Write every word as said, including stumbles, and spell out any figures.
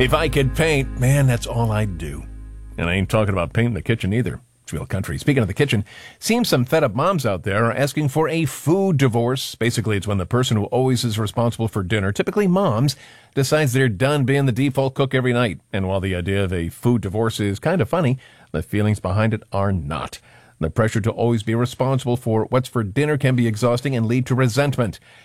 If I could paint, man, that's all I'd do. And I ain't talking about painting the kitchen either. It's real country. Speaking of the kitchen, seems some fed up moms out there are asking for a food divorce. Basically, it's when the person who always is responsible for dinner, typically moms, decides they're done being the default cook every night. And while the idea of a food divorce is kind of funny, the feelings behind it are not. The pressure to always be responsible for what's for dinner can be exhausting and lead to resentment.